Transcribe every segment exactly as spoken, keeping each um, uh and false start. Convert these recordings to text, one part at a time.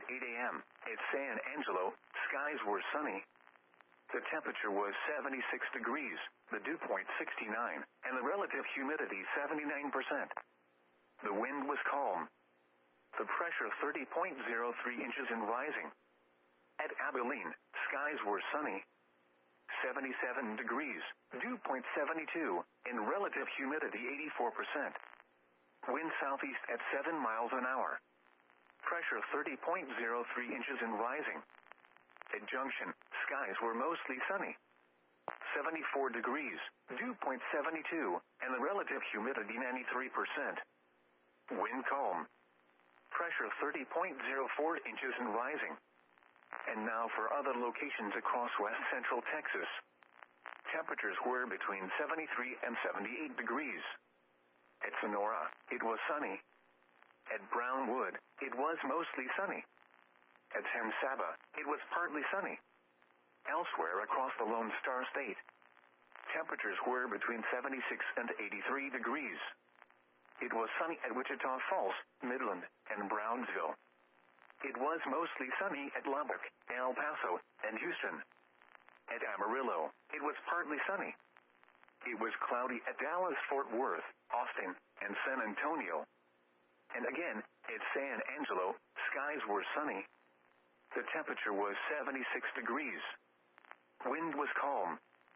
eight a m at San Angelo, skies were sunny. The temperature was seventy-six degrees, the dew point sixty-nine, and the relative humidity seventy-nine percent. The wind was calm. The pressure thirty point zero three inches and rising. At Abilene, skies were sunny. seventy-seven degrees, dew point seventy-two, and relative humidity eighty-four percent. Wind southeast at seven miles an hour. Pressure thirty point zero three inches and rising. At Junction, skies were mostly sunny. seventy-four degrees, dew point seventy-two, and the relative humidity ninety-three percent. Wind calm. Pressure thirty point zero four inches and rising. And now for other locations across west central Texas. Temperatures were between seventy-three and seventy-eight degrees. At Sonora, it was sunny. At Brownwood, it was mostly sunny. At San Saba, it was partly sunny. Elsewhere across the Lone Star State, temperatures were between seventy-six and eighty-three degrees. It was sunny at Wichita Falls, Midland, and Brownsville. It was mostly sunny at Lubbock, El Paso, and Houston. At Amarillo, it was partly sunny. It was cloudy at Dallas, Fort Worth, Austin, and San Antonio. And again, at San Angelo, skies were sunny. The temperature was seventy-six degrees. Wind was calm.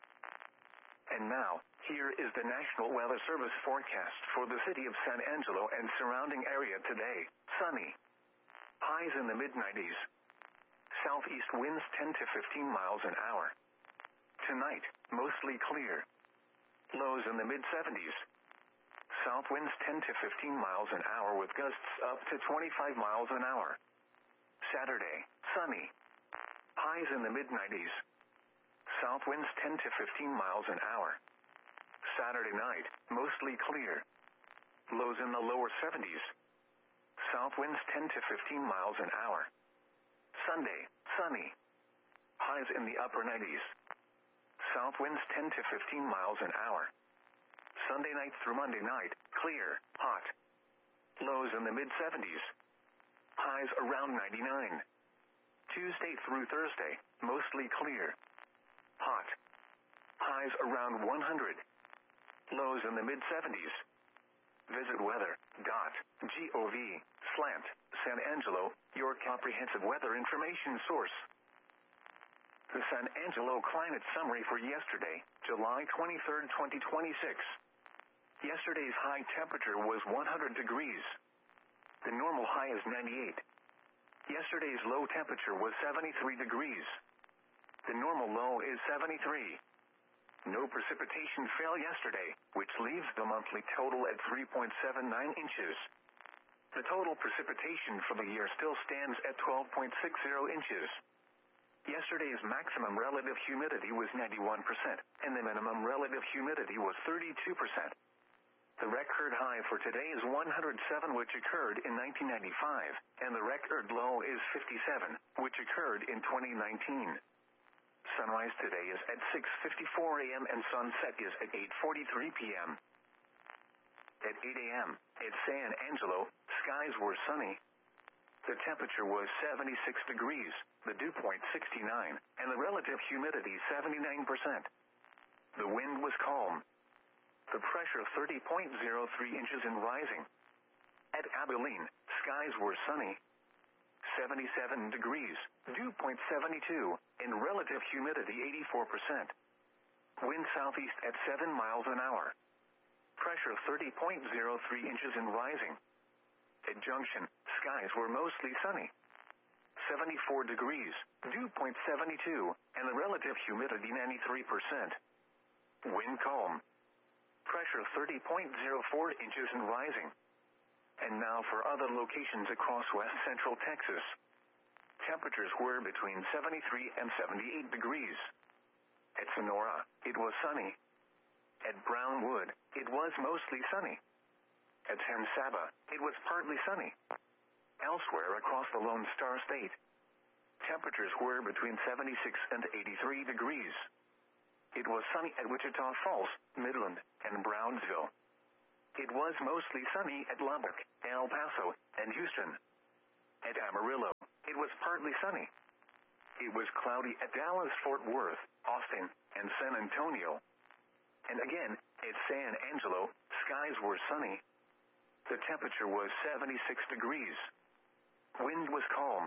And now, here is the National Weather Service forecast for the city of San Angelo and surrounding area today. Sunny. Highs in the mid nineties. Southeast winds ten to fifteen miles an hour. Tonight, mostly clear. Lows in the mid seventies. South winds ten to fifteen miles an hour with gusts up to twenty-five miles an hour. Saturday, sunny. Highs in the mid nineties. South winds ten to fifteen miles an hour. Saturday night, mostly clear. Lows in the lower seventies. South winds ten to fifteen miles an hour. Sunday, sunny. Highs in the upper nineties. South winds ten to fifteen miles an hour. Sunday night through Monday night, clear, hot. Lows in the mid seventies. Highs around ninety-nine. Tuesday through Thursday, mostly clear. Hot. Highs around one hundred. Lows in the mid seventies. Visit weather dot gov slant San Angelo, your comprehensive weather information source. The San Angelo climate summary for yesterday, July twenty-third, twenty twenty-six. Yesterday's high temperature was one hundred degrees. The normal high is ninety-eight. Yesterday's low temperature was seventy-three degrees. The normal low is seventy-three. No precipitation fell yesterday, which leaves the monthly total at three point seven nine inches. The total precipitation for the year still stands at twelve point six zero inches. Yesterday's maximum relative humidity was ninety-one percent, and the minimum relative humidity was thirty-two percent. The record high for today is one hundred seven, which occurred in nineteen ninety-five, and the record low is fifty-seven, which occurred in twenty nineteen. Sunrise today is at six fifty-four a m and sunset is at eight forty-three p m At eight a m at San Angelo, skies were sunny. The temperature was seventy-six degrees, the dew point sixty-nine, and the relative humidity seventy-nine percent. The wind was calm. The pressure thirty point zero three inches and rising. At Abilene, skies were sunny. seventy-seven degrees, dew point seventy-two, and relative humidity eighty-four percent. Wind southeast at seven miles an hour. Pressure thirty point zero three inches and rising. At Junction, skies were mostly sunny. seventy-four degrees, dew point seventy-two, and the relative humidity ninety-three percent. Wind calm. Pressure thirty point zero four inches and rising. And now for other locations across west central Texas. Temperatures were between seventy-three and seventy-eight degrees. At Sonora, it was sunny. At Brownwood, it was mostly sunny. At San Saba, it was partly sunny. Elsewhere across the Lone Star State, temperatures were between seventy-six and eighty-three degrees. It was sunny at Wichita Falls, Midland, and Brownsville. It was mostly sunny at Lubbock, El Paso, and Houston. At Amarillo, it was partly sunny. It was cloudy at Dallas, Fort Worth, Austin, and San Antonio. And again, at San Angelo, skies were sunny. The temperature was seventy-six degrees. Wind was calm.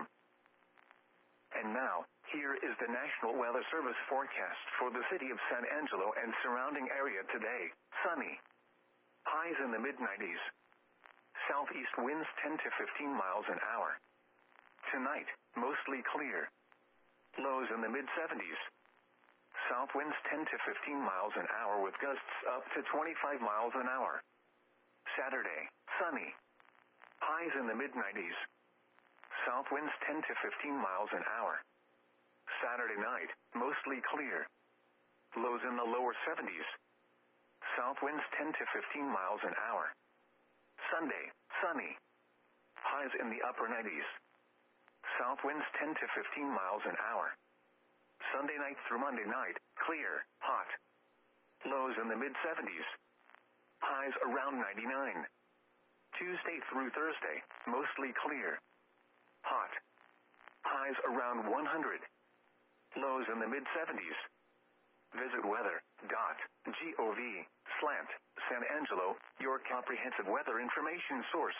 And now, here is the National Weather Service forecast for the city of San Angelo and surrounding area today. Sunny. Highs in the mid nineties. Southeast winds ten to fifteen miles an hour. Tonight, mostly clear. Lows in the mid seventies. South winds ten to fifteen miles an hour with gusts up to twenty-five miles an hour. Saturday, sunny. Highs in the mid nineties. South winds ten to fifteen miles an hour. Saturday night, mostly clear. Lows in the lower seventies. South winds ten to fifteen miles an hour. Sunday, sunny. Highs in the upper nineties. South winds ten to fifteen miles an hour. Sunday night through Monday night, clear, hot. Lows in the mid seventies. Highs around ninety-nine. Tuesday through Thursday, mostly clear. Hot. Highs around one hundred. Lows in the mid seventies. Visit weather dot gov slash San Angelo, your comprehensive weather information source.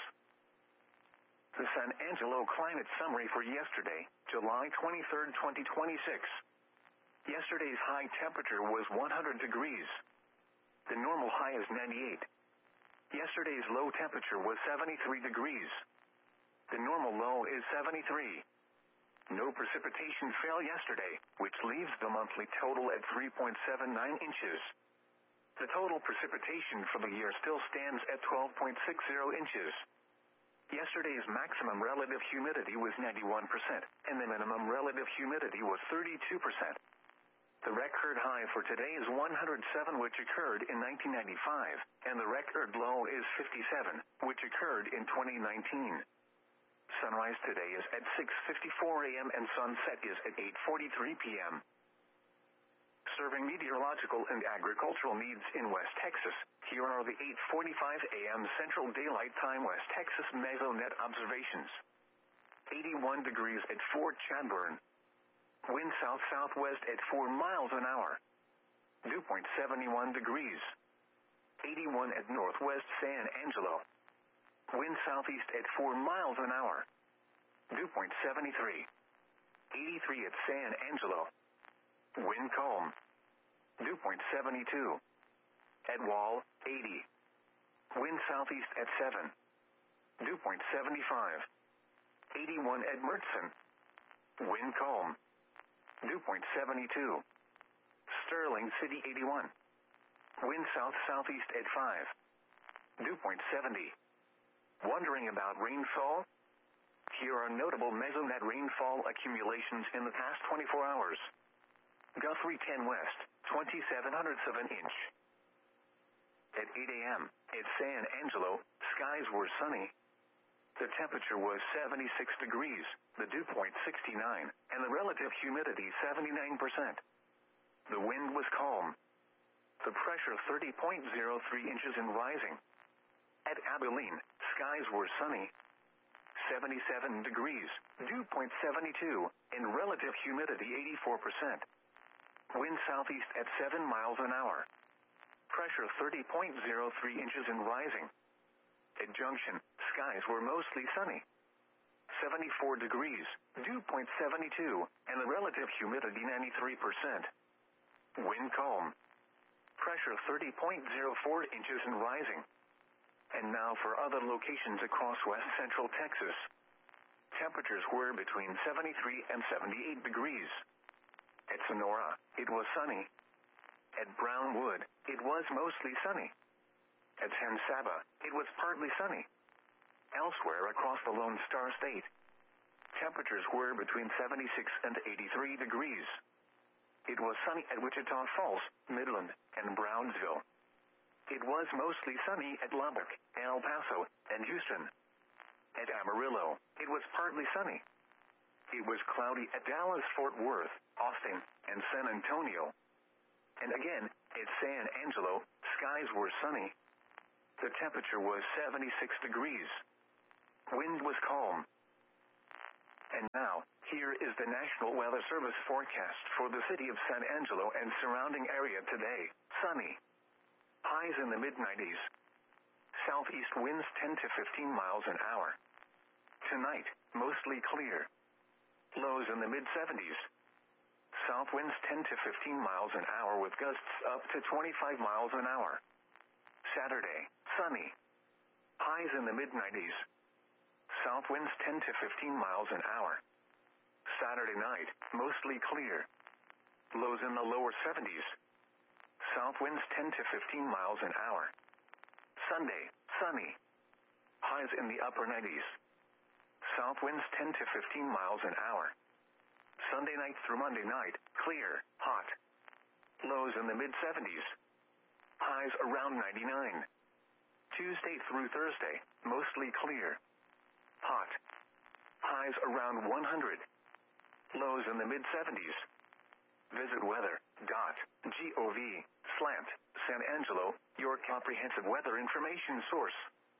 The San Angelo climate summary for yesterday, July twenty-third, twenty twenty-six. Yesterday's high temperature was one hundred degrees. The normal high is ninety-eight. Yesterday's low temperature was seventy-three degrees. The normal low is seventy-three. No precipitation fell yesterday, which leaves the monthly total at three point seven nine inches. The total precipitation for the year still stands at twelve point six zero inches. Yesterday's maximum relative humidity was ninety-one percent, and the minimum relative humidity was thirty-two percent. The record high for today is one hundred seven, which occurred in nineteen ninety-five, and the record low is fifty-seven, which occurred in twenty nineteen. Sunrise today is at six fifty-four a m and sunset is at eight forty-three p m Serving meteorological and agricultural needs in West Texas, here are the eight forty-five a m Central Daylight Time West Texas Mesonet observations. eighty-one degrees at Fort Chadbourne. Wind south-southwest at four miles an hour. Dew point seventy-one degrees. eighty-one at Northwest San Angelo. Wind southeast at four miles an hour. Dew point seventy-three. eighty-three at San Angelo. Wind calm. Dew point seventy-two. At Wall, eighty. Wind southeast at seven. Dew point seventy-five. eighty-one at Mertzen. Wind calm. Dew point seventy-two. Sterling City, eighty-one. Wind south-southeast at five. Dew point seventy. Wondering about rainfall? Here are notable mesonet rainfall accumulations in the past twenty-four hours. Guthrie ten West, twenty-seven hundredths of an inch. At eight a m, at San Angelo, skies were sunny. The temperature was seventy-six degrees, the dew point sixty-nine, and the relative humidity seventy-nine percent. The wind was calm. The pressure thirty point zero three inches and rising. At Abilene, skies were sunny. seventy-seven degrees, dew point seventy-two, and relative humidity eighty-four percent. Wind southeast at seven miles an hour. Pressure thirty point zero three inches and rising. At Junction, skies were mostly sunny. seventy-four degrees, dew point seventy-two, and the relative humidity ninety-three percent. Wind calm. Pressure thirty point zero four inches and rising. And now for other locations across west central Texas. Temperatures were between seventy-three and seventy-eight degrees. At Sonora, it was sunny. At Brownwood, it was mostly sunny. At San Saba, it was partly sunny. Elsewhere across the Lone Star State, temperatures were between seventy-six and eighty-three degrees. It was sunny at Wichita Falls, Midland, and Brownsville. It was mostly sunny at Lubbock, El Paso, and Houston. At Amarillo, it was partly sunny. It was cloudy at Dallas, Fort Worth, Austin, and San Antonio. And again, at San Angelo, skies were sunny. The temperature was seventy-six degrees. Wind was calm. And now, here is the National Weather Service forecast for the city of San Angelo and surrounding area today. Sunny. Highs in the mid nineties. Southeast winds ten to fifteen miles an hour. Tonight, mostly clear. Lows in the mid seventies. South winds ten to fifteen miles an hour with gusts up to twenty-five miles an hour. Saturday, sunny. Highs in the mid nineties. South winds ten to fifteen miles an hour. Saturday night, mostly clear. Lows in the lower seventies. South winds ten to fifteen miles an hour. Sunday, sunny. Highs in the upper nineties. South winds ten to fifteen miles an hour. Sunday night through Monday night, clear, hot. Lows in the mid seventies. Highs around ninety-nine. Tuesday through Thursday, mostly clear. Hot. Highs around one hundred. Lows in the mid seventies. Visit weather dot gov slant San Angelo, your comprehensive weather information source.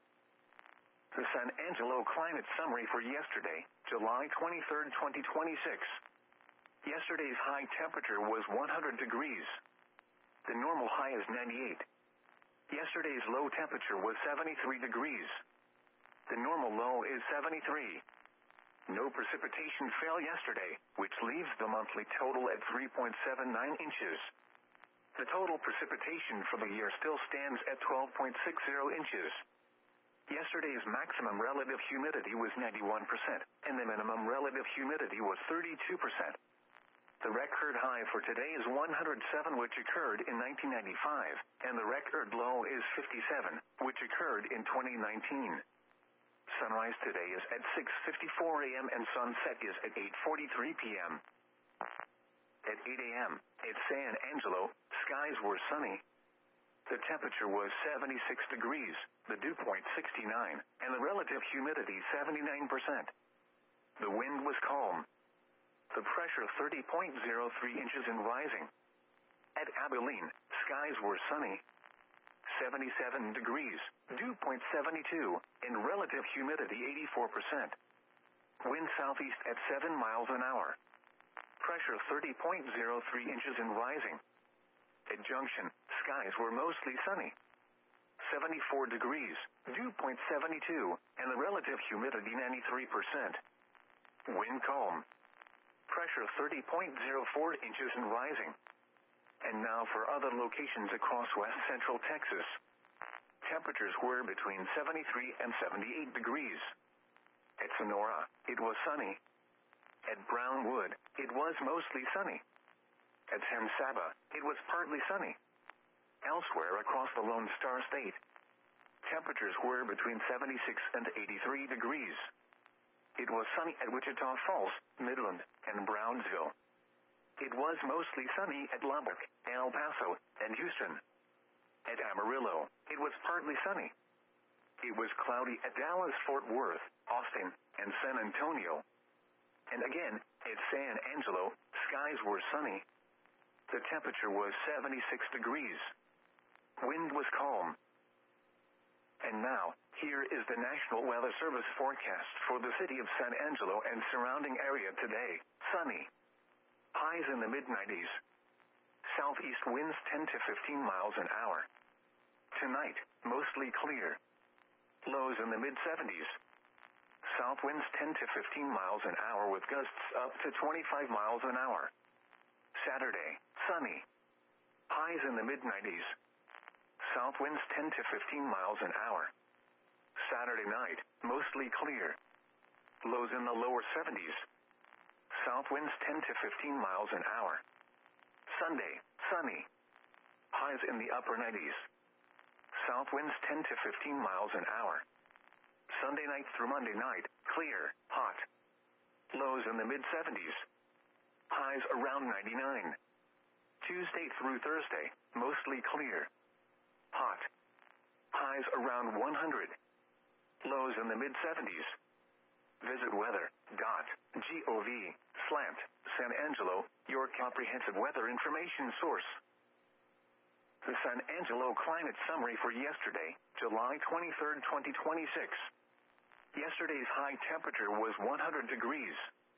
The San Angelo climate summary for yesterday, July twenty-third, twenty twenty-six. Yesterday's high temperature was one hundred degrees. The normal high is ninety-eight. Yesterday's low temperature was seventy-three degrees. The normal low is seventy-three. No precipitation fell yesterday, which leaves the monthly total at three point seven nine inches. The total precipitation for the year still stands at twelve point six zero inches. Yesterday's maximum relative humidity was ninety-one percent, and the minimum relative humidity was thirty-two percent. The record high for today is one hundred seven, which occurred in nineteen ninety-five, and the record low is fifty-seven, which occurred in twenty nineteen. Sunrise today is at six fifty-four a m and sunset is at eight forty-three p m At eight a m at San Angelo, skies were sunny. The temperature was seventy-six degrees, the dew point sixty-nine, and the relative humidity seventy-nine percent. The wind was calm. The pressure thirty point zero three inches and rising. At Abilene, skies were sunny. seventy-seven degrees, dew point seventy-two, and relative humidity eighty-four percent. Wind southeast at seven miles an hour. Pressure thirty point zero three inches and rising. At Junction, skies were mostly sunny. seventy-four degrees, dew point seventy-two, and the relative humidity ninety-three percent. Wind calm. Pressure thirty point zero four inches and rising. And now for other locations across west central Texas. Temperatures were between seventy-three and seventy-eight degrees. At Sonora, it was sunny. At Brownwood, it was mostly sunny. At San Saba, it was partly sunny. Elsewhere across the Lone Star State, temperatures were between seventy-six and eighty-three degrees. It was sunny at Wichita Falls, Midland, and Brownsville. It was mostly sunny at Lubbock, El Paso, and Houston. At Amarillo, it was partly sunny. It was cloudy at Dallas, Fort Worth, Austin, and San Antonio. And again, at San Angelo, skies were sunny. The temperature was seventy-six degrees. Wind was calm. And now, here is the National Weather Service forecast for the city of San Angelo and surrounding area today. Sunny. Highs in the mid nineties. Southeast winds ten to fifteen miles an hour. Tonight, mostly clear. Lows in the mid seventies. South winds ten to fifteen miles an hour with gusts up to twenty-five miles an hour. Saturday, sunny. Highs in the mid nineties. South winds ten to fifteen miles an hour. Saturday night, mostly clear. Lows in the lower seventies. South winds ten to fifteen miles an hour. Sunday, sunny. Highs in the upper nineties. South winds ten to fifteen miles an hour. Sunday night through Monday night, clear, hot. Lows in the mid seventies. Highs around ninety-nine. Tuesday through Thursday, mostly clear. Hot. Highs around one hundred. Lows in the mid seventies. Visit weather dot gov slant San Angelo, your comprehensive weather information source. The San Angelo climate summary for yesterday, July twenty-third, twenty twenty-six. Yesterday's high temperature was one hundred degrees.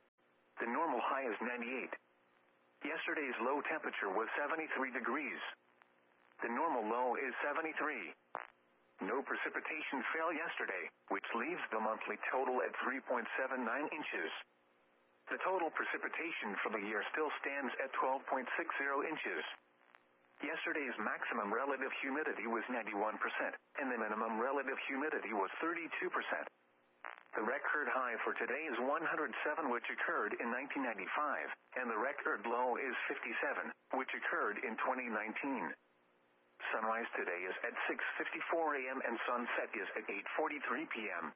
The normal high is ninety-eight. Yesterday's low temperature was seventy-three degrees. The normal low is seventy-three. No precipitation fell yesterday, which leaves the monthly total at three point seven nine inches. The total precipitation for the year still stands at twelve point six zero inches. Yesterday's maximum relative humidity was ninety-one percent, and the minimum relative humidity was thirty-two percent. The record high for today is one hundred seven, which occurred in nineteen ninety-five, and the record low is fifty-seven, which occurred in twenty nineteen. Sunrise today is at six fifty-four a m and sunset is at eight forty-three p m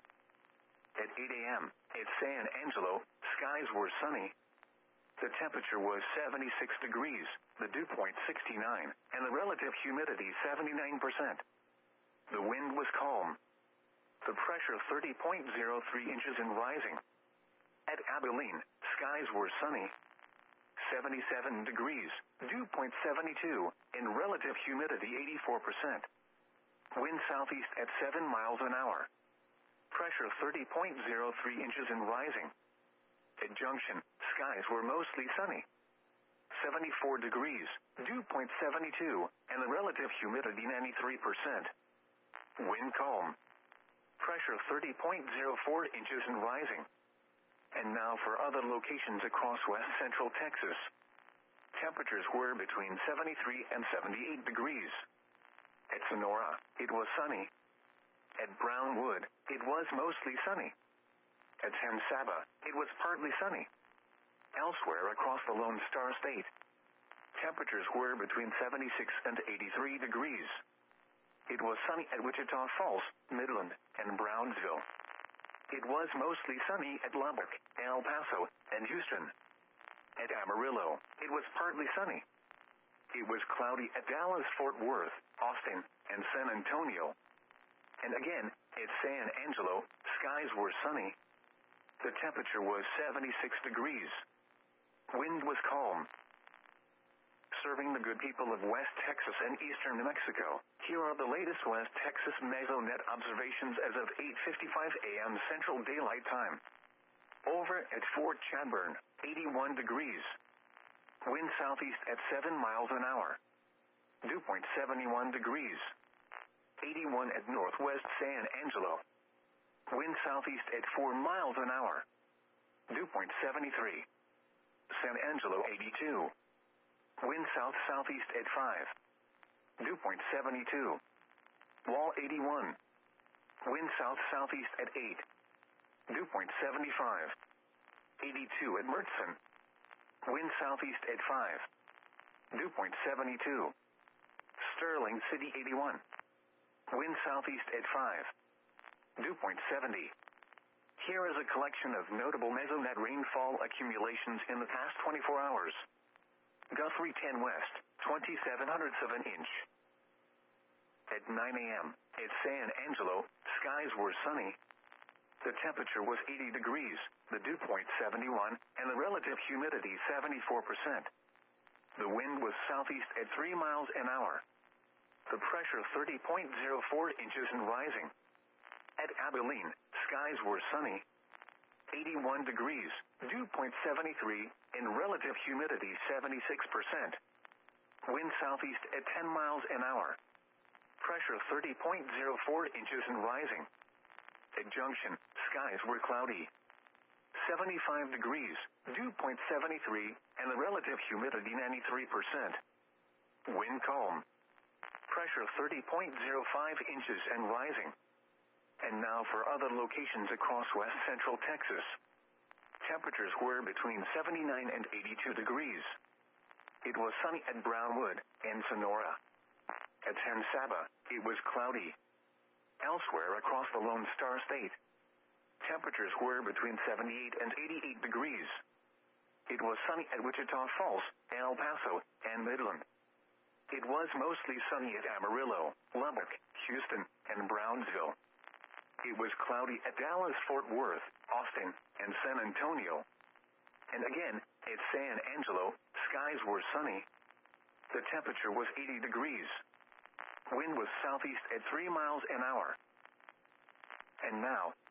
At eight a m at San Angelo, skies were sunny. The temperature was seventy-six degrees, the dew point sixty-nine, and the relative humidity seventy-nine percent. The wind was calm. The pressure thirty point zero three inches and rising. At Abilene, skies were sunny. seventy-seven degrees, dew point seventy-two, and relative humidity eighty-four percent. Wind southeast at seven miles an hour. Pressure thirty point zero three inches and rising. At Junction, skies were mostly sunny. seventy-four degrees, dew point seventy-two, and the relative humidity ninety-three percent. Wind calm. Pressure thirty point zero four inches and rising. And now for other locations across west central Texas. Temperatures were between seventy-three and seventy-eight degrees. At Sonora, it was sunny. At Brownwood, it was mostly sunny. At San Saba, it was partly sunny. Elsewhere across the Lone Star State, temperatures were between seventy-six and eighty-three degrees. It was sunny at Wichita Falls, Midland, and Brownsville. It was mostly sunny at Lubbock, El Paso, and Houston. At Amarillo, it was partly sunny. It was cloudy at Dallas, Fort Worth, Austin, and San Antonio. And again, at San Angelo, skies were sunny. The temperature was seventy-six degrees. Wind was calm. Serving the good people of West Texas and eastern New Mexico, here are the latest West Texas Mesonet observations as of eight fifty-five a m Central Daylight Time. Over at Fort Chadbourne, eighty-one degrees. Wind southeast at seven miles an hour. Dew point seventy-one degrees. eighty-one at Northwest San Angelo. Wind southeast at four miles an hour. Dew point seventy-three. San Angelo, eighty-two. Wind south-southeast at five. Dew point seventy-two. Wall, eighty-one. Wind south-southeast at eight. Dew point seventy-five. eighty-two at Mertzen. Wind southeast at five. Dew point seventy-two. Sterling City, eighty-one. Wind southeast at five. Dew point seventy. Here is a collection of notable Mesonet rainfall accumulations in the past twenty-four hours. Guthrie ten West, twenty-seven hundredths of an inch. At nine a m at San Angelo, skies were sunny. The temperature was eighty degrees, the dew point seventy-one, and the relative humidity seventy-four percent. The wind was southeast at three miles an hour. The pressure thirty point zero four inches and rising. At Abilene, skies were sunny. eighty-one degrees, dew point seventy-three, and relative humidity seventy-six percent. Wind southeast at ten miles an hour. Pressure thirty point zero four inches and rising. At Junction, skies were cloudy. seventy-five degrees, dew point seventy-three, and the relative humidity ninety-three percent. Wind calm. Pressure thirty point zero five inches and rising. And now for other locations across west central Texas. Temperatures were between seventy-nine and eighty-two degrees. It was sunny at Brownwood and Sonora. At San Saba, it was cloudy. Elsewhere across the Lone Star State, temperatures were between seventy-eight and eighty-eight degrees. It was sunny at Wichita Falls, El Paso, and Midland. It was mostly sunny at Amarillo, Lubbock, Houston, and Brownsville. It was cloudy at Dallas, Fort Worth, Austin, and San Antonio. And again, at San Angelo, skies were sunny. The temperature was eighty degrees. Wind was southeast at three miles an hour. And now,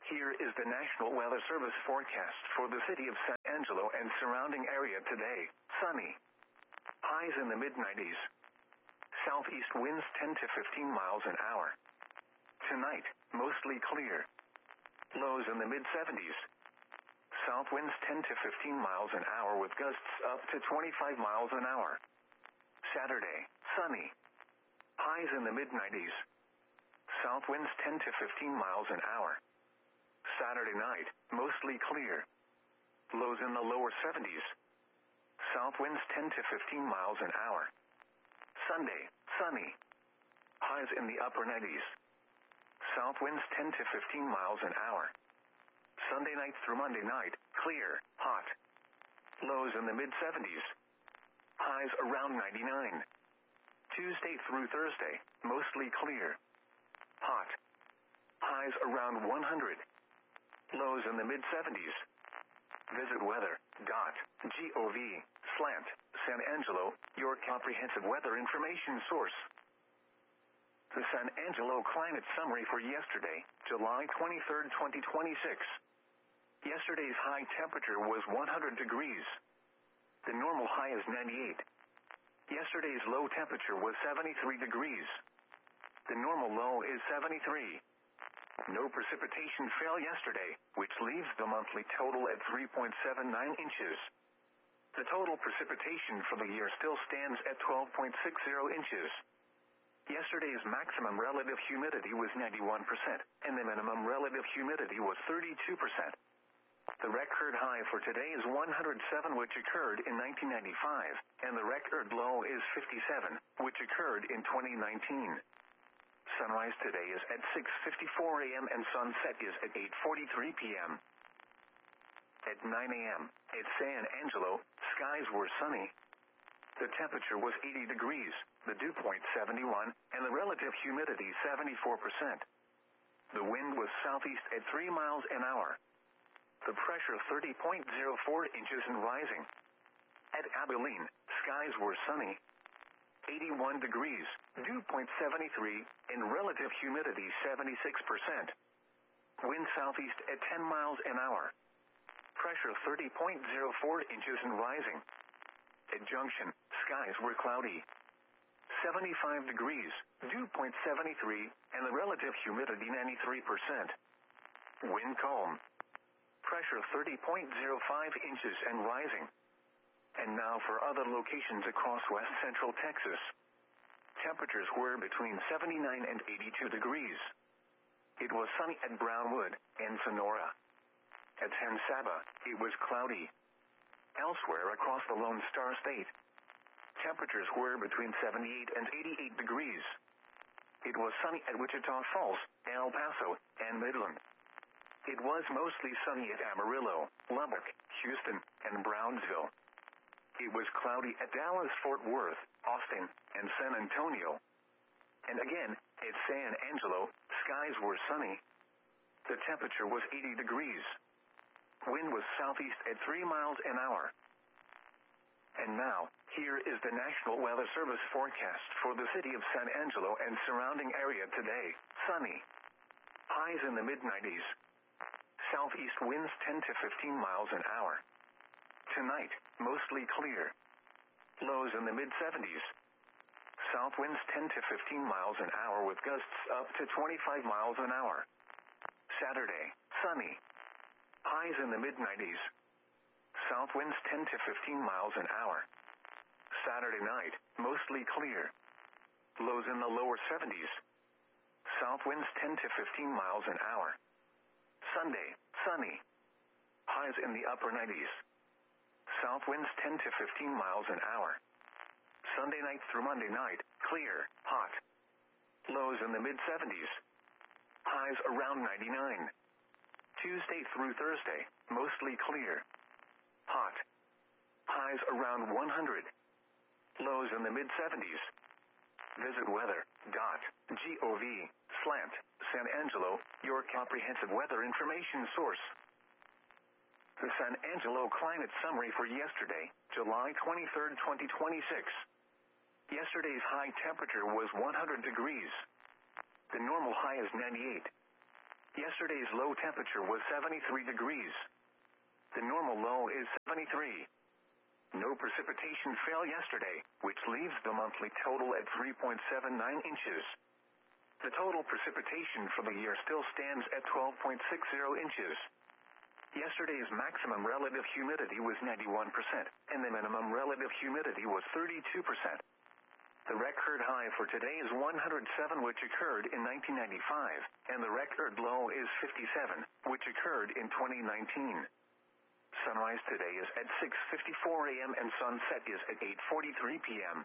here is the National Weather Service forecast for the city of San Angelo and surrounding area today. Sunny. Highs in the mid nineties. Southeast winds ten to fifteen miles an hour. Tonight, mostly clear. Lows in the mid seventies. South winds ten to fifteen miles an hour with gusts up to twenty-five miles an hour. Saturday, sunny. Highs in the mid nineties. South winds ten to fifteen miles an hour. Saturday night, mostly clear. Lows in the lower seventies. South winds ten to fifteen miles an hour. Sunday, sunny. Highs in the upper nineties. South winds ten to fifteen miles an hour. Sunday night through Monday night, clear, hot. Lows in the mid seventies. Highs around ninety-nine. Tuesday through Thursday, mostly clear. Hot. Highs around one hundred. Lows in the mid seventies. Visit weather dot gov slant San Angelo, your comprehensive weather information source. The San Angelo climate summary for yesterday, July twenty-third, twenty twenty-six. Yesterday's high temperature was one hundred degrees. The normal high is ninety-eight. Yesterday's low temperature was seventy-three degrees. The normal low is seventy-three. No precipitation fell yesterday, which leaves the monthly total at three point seven nine inches. The total precipitation for the year still stands at twelve point six zero inches. Yesterday's maximum relative humidity was ninety-one percent, and the minimum relative humidity was thirty-two percent. The record high for today is one hundred seven, which occurred in nineteen ninety-five, and the record low is fifty-seven, which occurred in twenty nineteen. Sunrise today is at six fifty-four a m and sunset is at eight forty-three p m At nine a m at San Angelo, skies were sunny. The temperature was eighty degrees, the dew point seventy-one, and the relative humidity seventy-four percent. The wind was southeast at three miles an hour. The pressure thirty point zero four inches and rising. At Abilene, skies were sunny. eighty-one degrees, dew point seventy-three, and relative humidity seventy-six percent. Wind southeast at ten miles an hour. Pressure thirty point zero four inches and rising. At Junction, skies were cloudy. seventy-five degrees, dew point seventy-three, and the relative humidity ninety-three percent. Wind calm. Pressure thirty point zero five inches and rising. And now for other locations across west central Texas. Temperatures were between seventy-nine and eighty-two degrees. It was sunny at Brownwood and Sonora. At San Saba, it was cloudy. Elsewhere across the Lone Star State, temperatures were between seventy-eight and eighty-eight degrees. It was sunny at Wichita Falls, El Paso, and Midland. It was mostly sunny at Amarillo, Lubbock, Houston, and Brownsville. It was cloudy at Dallas, Fort Worth, Austin, and San Antonio. And again, at San Angelo, skies were sunny. The temperature was eighty degrees. Wind was southeast at three miles an hour. And now, here is the National Weather Service forecast for the city of San Angelo and surrounding area today. Sunny. Highs in the mid nineties. Southeast winds ten to fifteen miles an hour. Tonight, mostly clear. Lows in the mid seventies. South winds ten to fifteen miles an hour with gusts up to twenty-five miles an hour. Saturday, sunny. Highs in the mid nineties. South winds ten to fifteen miles an hour. Saturday night, mostly clear. Lows in the lower seventies. South winds ten to fifteen miles an hour. Sunday, sunny. Highs in the upper nineties. South winds ten to fifteen miles an hour. Sunday night through Monday night, clear, hot. Lows in the mid seventies. Highs around ninety-nine. Tuesday through Thursday, mostly clear. Hot. Highs around one hundred. Lows in the mid seventies. Visit weather dot gov slant San Angelo, your comprehensive weather information source. The San Angelo climate summary for yesterday, July twenty-third, twenty twenty-six. Yesterday's high temperature was one hundred degrees. The normal high is ninety-eight. Yesterday's low temperature was seventy-three degrees. The normal low is seventy-three. No precipitation fell yesterday, which leaves the monthly total at three point seven nine inches. The total precipitation for the year still stands at twelve point six zero inches. Yesterday's maximum relative humidity was ninety-one percent, and the minimum relative humidity was thirty-two percent. The record high for today is one hundred seven, which occurred in nineteen ninety-five, and the record low is fifty-seven, which occurred in twenty nineteen. Sunrise today is at six fifty-four a m and sunset is at eight forty-three p m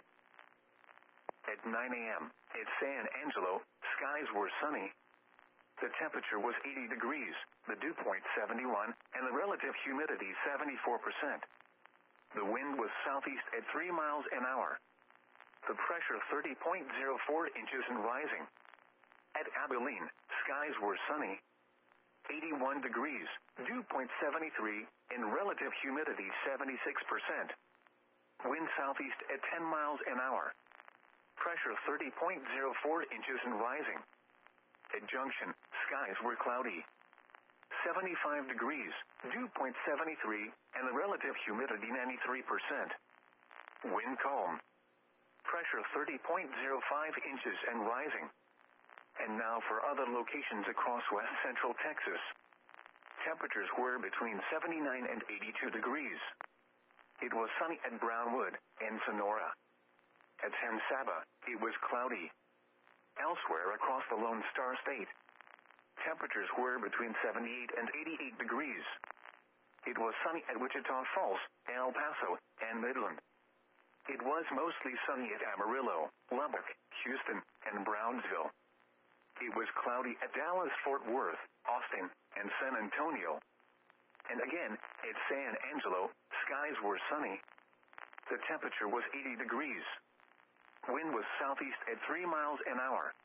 At nine a m at San Angelo, skies were sunny. The temperature was eighty degrees, the dew point seventy-one, and the relative humidity seventy-four percent. The wind was southeast at three miles an hour. The pressure thirty point zero four inches and rising. At Abilene, skies were sunny. eighty-one degrees, dew point seventy-three, and relative humidity seventy-six percent. Wind southeast at ten miles an hour. Pressure thirty point zero four inches and rising. At Junction, skies were cloudy. seventy-five degrees, dew point seventy-three, and the relative humidity ninety-three percent. Wind calm. Pressure thirty point zero five inches and rising. And now for other locations across west central Texas. Temperatures were between seventy-nine and eighty-two degrees. It was sunny at Brownwood and Sonora. At San Saba, it was cloudy. Elsewhere across the Lone Star State, temperatures were between seventy-eight and eighty-eight degrees. It was sunny at Wichita Falls, El Paso, and Midland. It was mostly sunny at Amarillo, Lubbock, Houston, and Brownsville. It was cloudy at Dallas, Fort Worth, Austin, and San Antonio. And again, at San Angelo, skies were sunny. The temperature was eighty degrees. Wind was southeast at three miles an hour.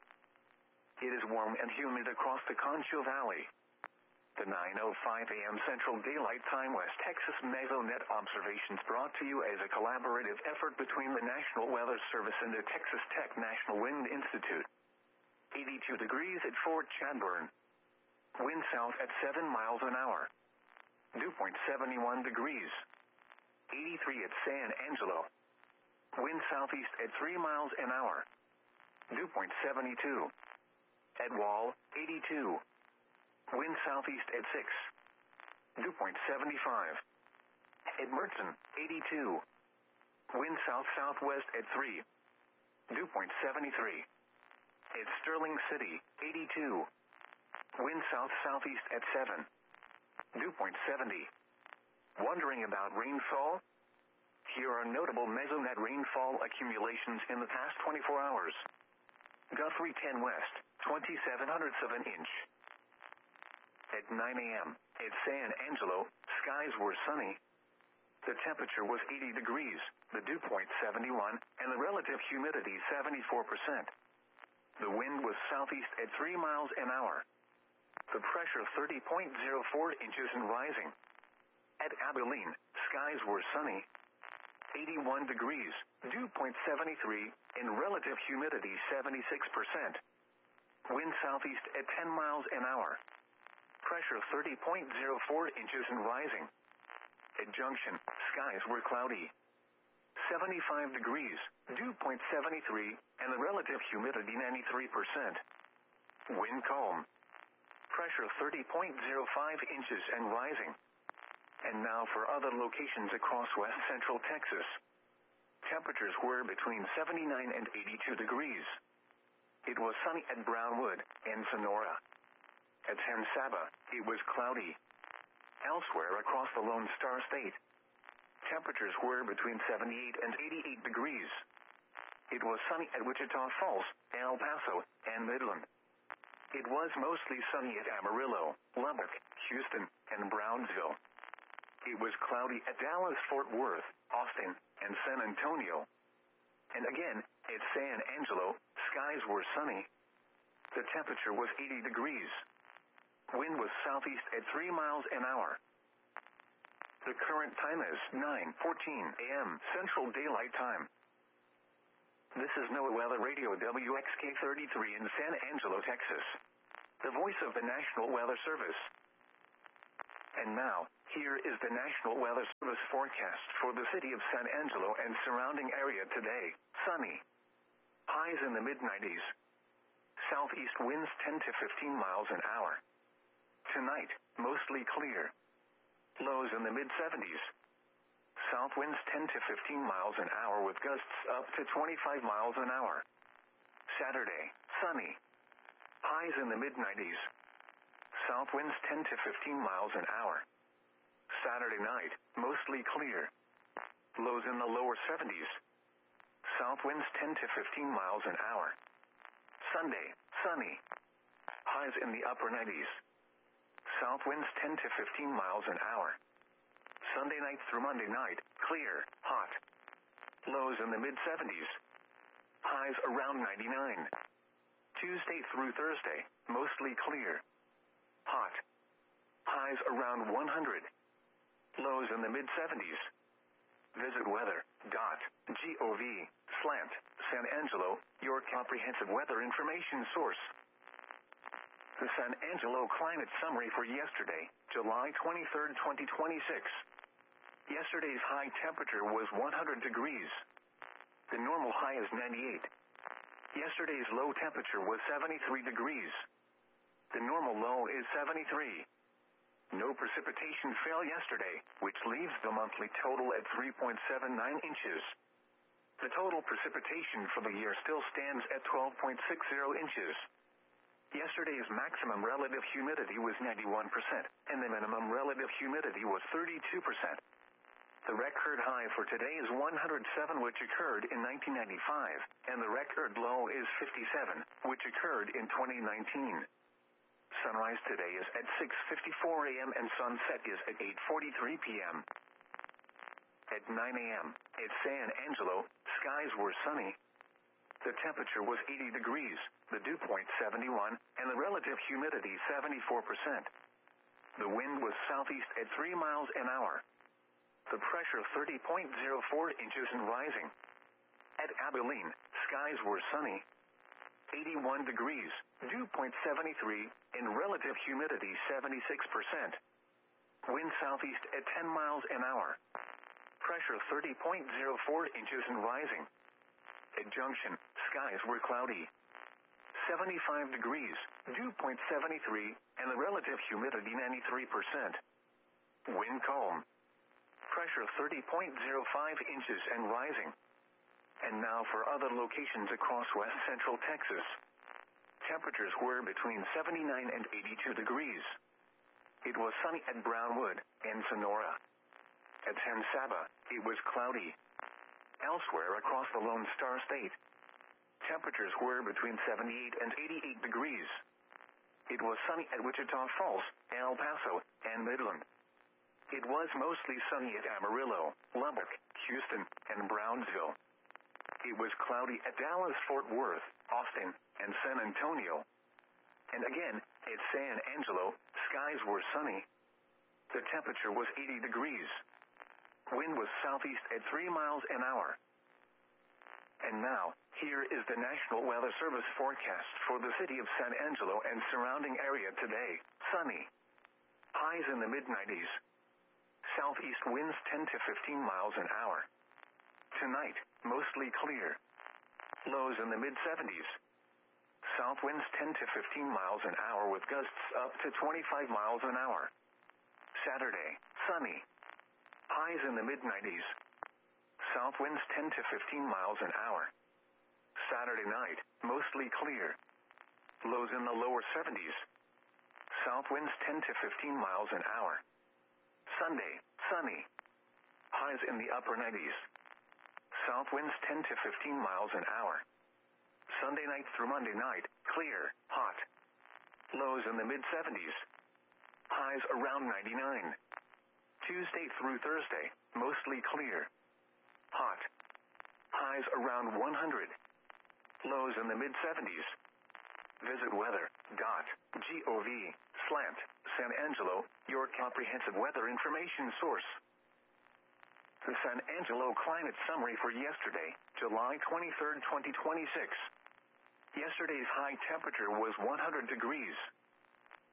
It is warm and humid across the Concho Valley. The nine oh five a m Central Daylight Time West Texas Mesonet observations brought to you as a collaborative effort between the National Weather Service and the Texas Tech National Wind Institute. eighty-two degrees at Fort Chadbourne. Wind south at seven miles an hour. Dew point seventy-one degrees. eighty-three at San Angelo. Wind southeast at three miles an hour. Dew point seventy-two. At Wall, eighty-two. Wind southeast at six. Dew point seventy-five. At Mertzen, eighty-two. Wind south-southwest at three. Dew point seventy-three. At Sterling City, eighty-two. Wind south-southeast at seven. Dew point seventy. Wondering about rainfall? Here are notable Mesonet rainfall accumulations in the past twenty-four hours. Guthrie ten West, twenty-seven hundredths of an inch. At nine a m at San Angelo, skies were sunny. The temperature was eighty degrees, the dew point seventy-one, and the relative humidity seventy-four percent. The wind was southeast at three miles an hour. The pressure thirty point zero four inches and rising. At Abilene, skies were sunny. eighty-one degrees, dew point seventy-three, and relative humidity seventy-six percent. Wind southeast at ten miles an hour. Pressure thirty point zero four inches and rising. At Junction, skies were cloudy. seventy-five degrees, dew point seventy-three, and the relative humidity ninety-three percent. Wind calm. Pressure thirty point zero five inches and rising. And now for other locations across west central Texas. Temperatures were between seventy-nine and eighty-two degrees. It was sunny at Brownwood and Sonora. At San Saba, it was cloudy. Elsewhere across the Lone Star State, temperatures were between seventy-eight and eighty-eight degrees. It was sunny at Wichita Falls, El Paso, and Midland. It was mostly sunny at Amarillo, Lubbock, Houston, and Brownsville. It was cloudy at Dallas, Fort Worth, Austin, and San Antonio. And again, at San Angelo, skies were sunny. The temperature was eighty degrees. Wind was southeast at three miles an hour. The current time is nine fourteen a m Central Daylight Time. This is NOAA Weather Radio W X K thirty-three in San Angelo, Texas. the voice of the National Weather Service. And now, here is the National Weather Service forecast for the city of San Angelo and surrounding area today. Sunny. Highs in the mid nineties. Southeast winds ten to fifteen miles an hour. Tonight, mostly clear. Lows in the mid seventies. South winds ten to fifteen miles an hour with gusts up to twenty-five miles an hour. Saturday, sunny. Highs in the mid nineties. South winds ten to fifteen miles an hour. Saturday night, mostly clear. Lows in the lower seventies. South winds ten to fifteen miles an hour. Sunday, sunny. Highs in the upper nineties. South winds ten to fifteen miles an hour. Sunday night through Monday night, clear, hot. Lows in the mid seventies. Highs around ninety-nine. Tuesday through Thursday, mostly clear. Hot. Highs around one hundred. Lows in the mid seventies. Visit weather dot gov slant San Angelo, your comprehensive weather information source. The San Angelo climate summary for yesterday, July twenty-third, twenty twenty-six. Yesterday's high temperature was one hundred degrees. The normal high is ninety-eight. Yesterday's low temperature was seventy-three degrees. The normal low is seventy-three. No precipitation fell yesterday, which leaves the monthly total at three point seven nine inches. The total precipitation for the year still stands at twelve point six zero inches. Yesterday's maximum relative humidity was ninety-one percent, and the minimum relative humidity was thirty-two percent. The record high for today is one hundred seven, which occurred in nineteen ninety-five, and the record low is fifty-seven, which occurred in twenty nineteen. Sunrise today is at six fifty-four a m and sunset is at eight forty-three p m At nine a m at San Angelo, skies were sunny. The temperature was eighty degrees, the dew point seventy-one, and the relative humidity seventy-four percent. The wind was southeast at three miles an hour. The pressure thirty point zero four inches and rising. At Abilene, skies were sunny. eighty-one degrees, dew point seventy-three, and relative humidity seventy-six percent. Wind southeast at ten miles an hour. Pressure thirty point zero four inches and rising. At Junction, skies were cloudy. seventy-five degrees, dew point seventy-three, and the relative humidity ninety-three percent. Wind calm. Pressure thirty point zero five inches and rising. And now for other locations across west central Texas. Temperatures were between seventy-nine and eighty-two degrees. It was sunny at Brownwood and Sonora. At San Saba, it was cloudy. Elsewhere across the Lone Star State, temperatures were between seventy-eight and eighty-eight degrees. It was sunny at Wichita Falls, El Paso, and Midland. It was mostly sunny at Amarillo, Lubbock, Houston, and Brownsville. It was cloudy at Dallas, Fort Worth, Austin, and San Antonio. And again, at San Angelo, skies were sunny. The temperature was eighty degrees. Wind was southeast at three miles an hour. And now, here is the National Weather Service forecast for the city of San Angelo and surrounding area today. Sunny. Highs in the mid nineties. Southeast winds ten to fifteen miles an hour. Tonight, mostly clear. Lows in the mid seventies. South winds ten to fifteen miles an hour with gusts up to twenty-five miles an hour. Saturday, sunny. Highs in the mid nineties. South winds ten to fifteen miles an hour. Saturday night, mostly clear. Lows in the lower seventies. South winds ten to fifteen miles an hour. Sunday, sunny. Highs in the upper nineties. South winds ten to fifteen miles an hour. Sunday night through Monday night, clear, hot. Lows in the mid seventies. Highs around ninety-nine. Tuesday through Thursday, mostly clear. Hot. Highs around one hundred. Lows in the mid seventies. Visit weather dot gov slant San Angelo, your comprehensive weather information source. The San Angelo climate summary for yesterday, July twenty-third, twenty twenty-six. Yesterday's high temperature was one hundred degrees.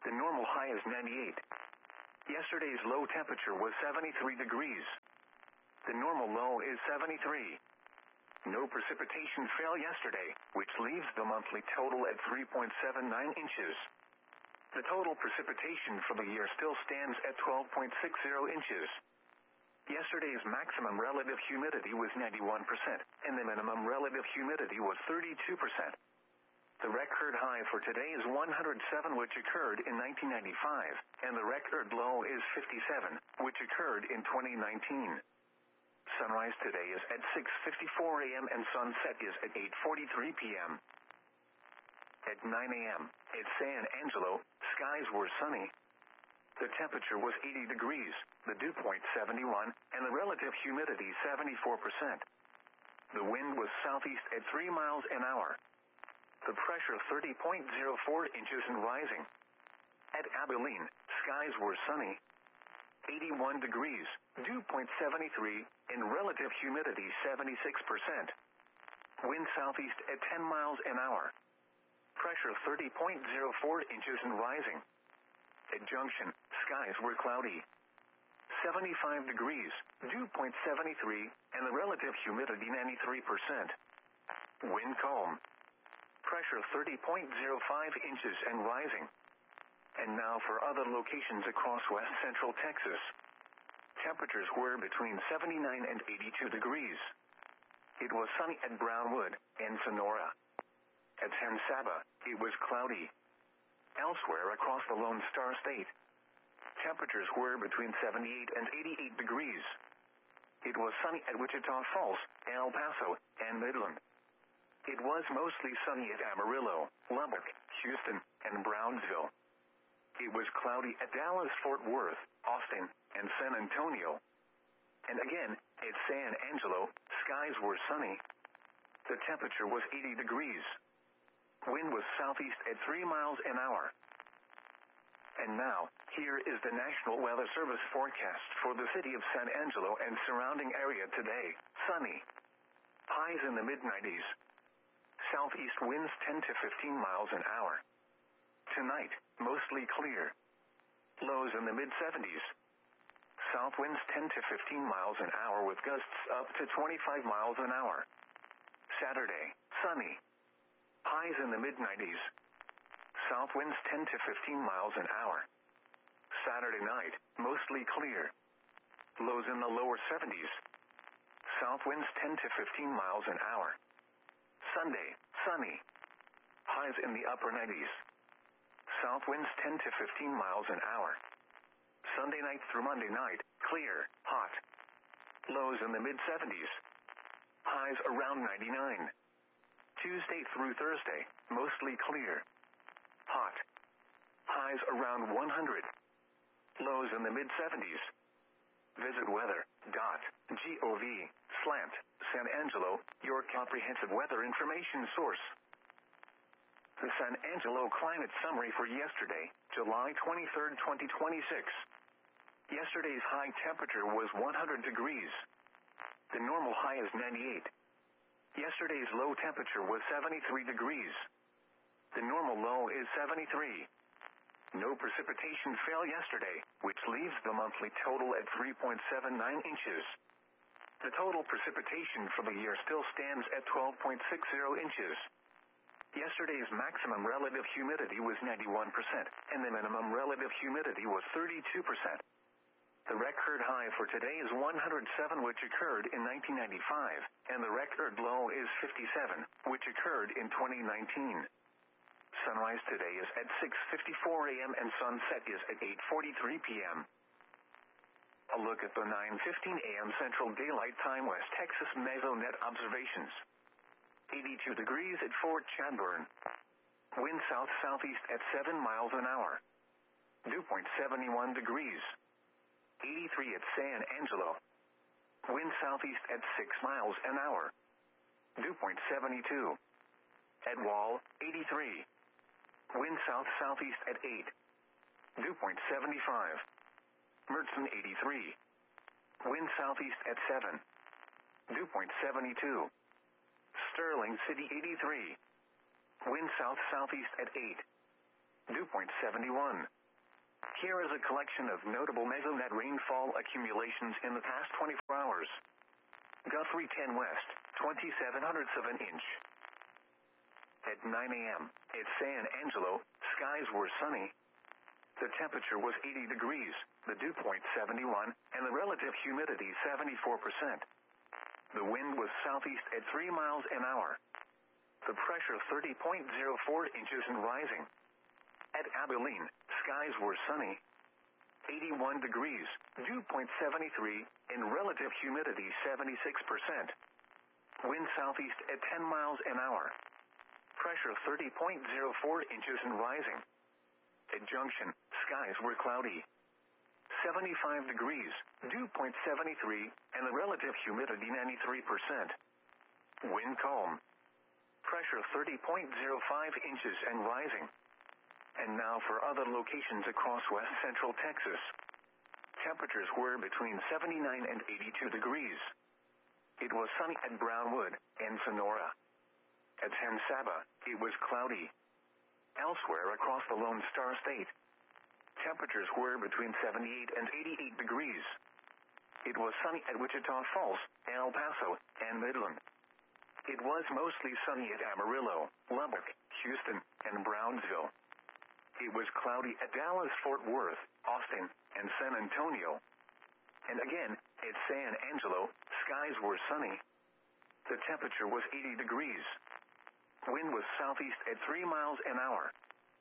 The normal high is ninety-eight. Yesterday's low temperature was seventy-three degrees. The normal low is seventy-three. No precipitation fell yesterday, which leaves the monthly total at three point seven nine inches. The total precipitation for the year still stands at twelve point six zero inches. Yesterday's maximum relative humidity was ninety-one percent, and the minimum relative humidity was thirty-two percent. The record high for today is one hundred seven, which occurred in nineteen ninety-five, and the record low is fifty-seven, which occurred in twenty nineteen. Sunrise today is at six fifty-four a m and sunset is at eight forty-three p m At nine a m at San Angelo, skies were sunny. The temperature was eighty degrees, the dew point seventy-one, and the relative humidity seventy-four percent. The wind was southeast at three miles an hour. The pressure thirty point zero four inches and rising. At Abilene, skies were sunny. eighty-one degrees, dew point seventy-three, and relative humidity seventy-six percent. Wind southeast at ten miles an hour. Pressure thirty point zero four inches and rising. At Junction, skies were cloudy. seventy-five degrees, dew point seventy-three, and the relative humidity ninety-three percent. Wind calm. Pressure thirty point zero five inches and rising. And now for other locations across west central Texas. Temperatures were between seventy-nine and eighty-two degrees. It was sunny at Brownwood and Sonora. At San Saba, it was cloudy. Elsewhere across the Lone Star State, temperatures were between seventy-eight and eighty-eight degrees. It was sunny at Wichita Falls, El Paso, and Midland. It was mostly sunny at Amarillo, Lubbock, Houston, and Brownsville. It was cloudy at Dallas, Fort Worth, Austin, and San Antonio. And again, at San Angelo, skies were sunny. The temperature was eighty degrees. Wind was southeast at three miles an hour. And now, here is the National Weather Service forecast for the city of San Angelo and surrounding area today. Sunny. Highs in the mid nineties. Southeast winds ten to fifteen miles an hour. Tonight, mostly clear. Lows in the mid seventies. South winds ten to fifteen miles an hour with gusts up to twenty-five miles an hour. Saturday, sunny. Highs in the mid nineties. South winds ten to fifteen miles an hour. Saturday night, mostly clear. Lows in the lower seventies. South winds ten to fifteen miles an hour. Sunday, sunny. Highs in the upper nineties. South winds ten to fifteen miles an hour. Sunday night through Monday night, clear, hot. Lows in the mid seventies. Highs around ninety-nine. Tuesday through Thursday, mostly clear. Hot. Highs around one hundred. Lows in the mid seventies. Visit weather dot gov slash San Angelo, your comprehensive weather information source. The San Angelo climate summary for yesterday, July twenty-third, twenty twenty-six. Yesterday's high temperature was one hundred degrees. The normal high is ninety-eight. Yesterday's low temperature was seventy-three degrees. The normal low is seventy-three. No precipitation fell yesterday, which leaves the monthly total at three point seven nine inches. The total precipitation for the year still stands at twelve point six zero inches. Yesterday's maximum relative humidity was ninety-one percent, and the minimum relative humidity was thirty-two percent. The record high for today is one hundred seven, which occurred in nineteen ninety-five, and the record low is fifty-seven, which occurred in twenty nineteen. Sunrise today is at six fifty-four a m and sunset is at eight forty-three p m A look at the nine fifteen a m Central Daylight Time West Texas Mesonet observations. eighty-two degrees at Fort Chadbourne. Wind south-southeast at seven miles an hour. Dew point seventy-one degrees. eighty-three at San Angelo. Wind southeast at six miles an hour. Dew point seventy-two. At Wall, eighty-three. Wind south-southeast at eight. Dew point seventy-five. Mertzen, eighty-three. Wind southeast at seven. Dew point seventy-two. Sterling City, eighty-three. Wind south-southeast at eight. Dew point seventy-one. Here is a collection of notable mesonet rainfall accumulations in the past twenty-four hours. Guthrie ten West, twenty-seven hundredths of an inch. At nine a.m., at San Angelo, skies were sunny. The temperature was eighty degrees, the dew point seventy-one, and the relative humidity seventy-four percent. The wind was southeast at three miles an hour. The pressure thirty point zero four inches and rising. At Abilene, skies were sunny. eighty-one degrees, dew point seventy-three, and relative humidity seventy-six percent. Wind southeast at ten miles an hour. Pressure thirty point zero four inches and rising. At Junction, skies were cloudy. seventy-five degrees, dew point seventy-three, and the relative humidity ninety-three percent. Wind calm. Pressure thirty point zero five inches and rising. And now for other locations across west central Texas. Temperatures were between seventy-nine and eighty-two degrees. It was sunny at Brownwood and Sonora. At San Saba, it was cloudy. Elsewhere across the Lone Star State, temperatures were between seventy-eight and eighty-eight degrees. It was sunny at Wichita Falls, El Paso, and Midland. It was mostly sunny at Amarillo, Lubbock, Houston, and Brownsville. It was cloudy at Dallas, Fort Worth, Austin, and San Antonio. And again, at San Angelo, skies were sunny. The temperature was eighty degrees. Wind was southeast at three miles an hour.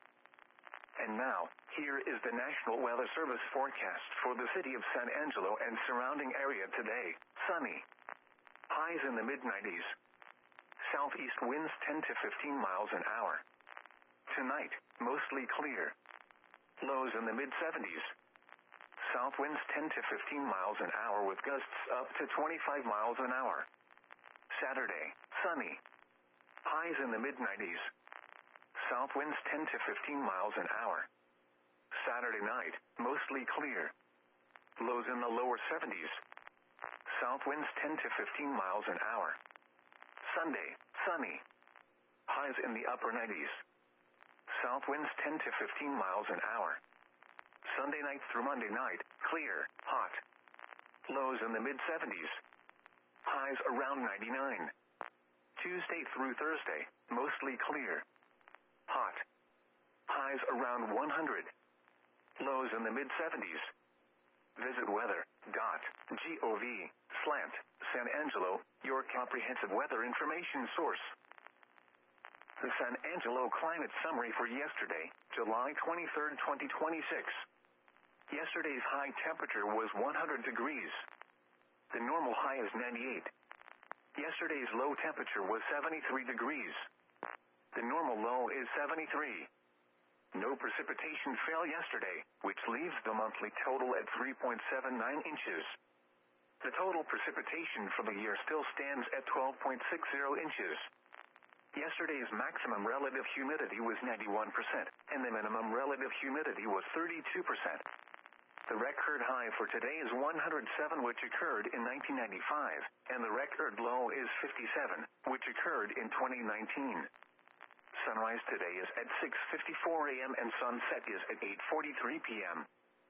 And now, here is the National Weather Service forecast for the city of San Angelo and surrounding area today. Sunny. Highs in the mid nineties. Southeast winds ten to fifteen miles an hour. Tonight, mostly clear. Lows in the mid seventies. South winds ten to fifteen miles an hour with gusts up to twenty-five miles an hour. Saturday, sunny. Highs in the mid nineties. South winds ten to fifteen miles an hour. Saturday night, mostly clear. Lows in the lower seventies. South winds ten to fifteen miles an hour. Sunday, sunny. Highs in the upper nineties. South winds ten to fifteen miles an hour. Sunday night through Monday night, clear, hot. Lows in the mid seventies. Highs around ninety-nine. Tuesday through Thursday, mostly clear. Hot. Highs around one hundred. Lows in the mid seventies. Visit weather dot gov slant San Angelo, your comprehensive weather information source. The San Angelo climate summary for yesterday, July twenty-third, twenty twenty-six. Yesterday's high temperature was one hundred degrees. The normal high is ninety-eight. Yesterday's low temperature was seventy-three degrees. The normal low is seventy-three. No precipitation fell yesterday, which leaves the monthly total at three point seven nine inches. The total precipitation for the year still stands at twelve point six zero inches. Yesterday's maximum relative humidity was ninety-one percent, and the minimum relative humidity was thirty-two percent. The record high for today is one hundred seven, which occurred in nineteen ninety-five, and the record low is fifty-seven, which occurred in twenty nineteen. Sunrise today is at six fifty-four a.m. and sunset is at eight forty-three p.m.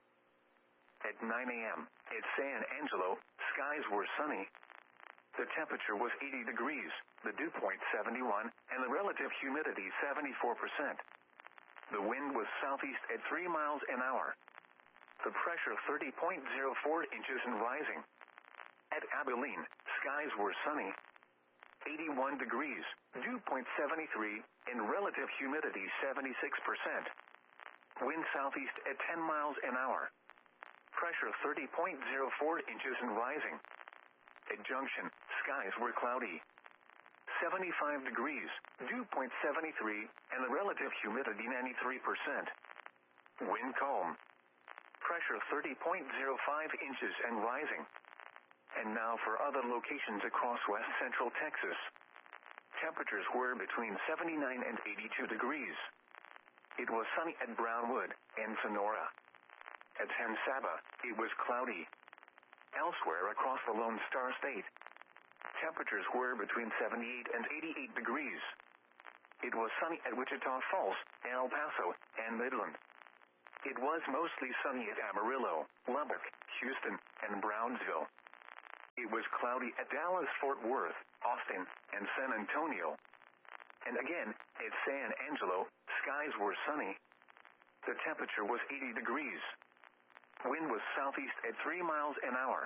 At nine a.m., at San Angelo, skies were sunny. The temperature was eighty degrees, the dew point seventy-one, and the relative humidity seventy-four percent. The wind was southeast at three miles an hour. The pressure thirty point zero four inches and rising. At Abilene, skies were sunny. eighty-one degrees, dew point seventy-three, and relative humidity seventy-six percent. Wind southeast at ten miles an hour. Pressure thirty point zero four inches and rising. At Junction, skies were cloudy. seventy-five degrees, dew point seventy-three, and the relative humidity ninety-three percent. Wind calm. Pressure thirty point zero five inches and rising. And now for other locations across west central Texas. Temperatures were between seventy-nine and eighty-two degrees. It was sunny at Brownwood and Sonora. At San Saba, it was cloudy. Elsewhere across the Lone Star State, temperatures were between seventy-eight and eighty-eight degrees. It was sunny at Wichita Falls, El Paso, and Midland. It was mostly sunny at Amarillo, Lubbock, Houston, and Brownsville. It was cloudy at Dallas, Fort Worth, Austin, and San Antonio. And again, at San Angelo, skies were sunny. The temperature was eighty degrees. Wind was southeast at three miles an hour.